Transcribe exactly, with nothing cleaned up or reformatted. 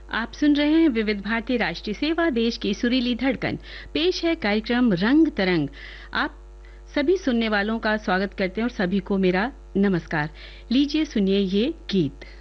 आप सुन रहे हैं विविध भारती राष्ट्रीय सेवा, देश की सुरीली धड़कन। पेश है कार्यक्रम रंग तरंग। आप सभी सुनने वालों का स्वागत करते हैं और सभी को मेरा नमस्कार। लीजिए सुनिए ये गीत।